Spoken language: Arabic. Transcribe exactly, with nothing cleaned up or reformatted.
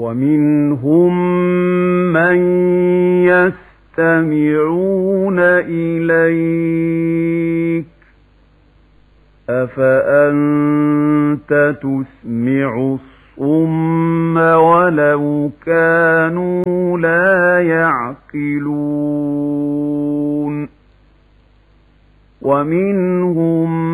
ومنهم من يستمعون إليك أفأنت تسمع الصم ولو كانوا لا يعقلون ومنهم